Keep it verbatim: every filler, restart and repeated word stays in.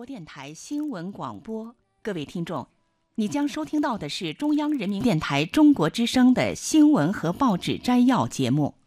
国电台新闻广播。各位听众，你将收听到的是中央人民电台中国之声的新闻和报纸摘要节目。